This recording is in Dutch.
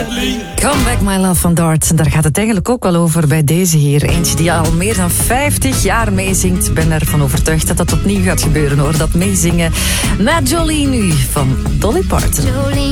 badly. Come Back My Love van Dart. Daar gaat het eigenlijk ook wel over bij deze heer. Eentje die al meer dan 50 jaar meezingt. Ik ben ervan overtuigd dat dat opnieuw gaat gebeuren hoor. Dat meezingen. Na Jolene nu van Dolly Parton. Jolene.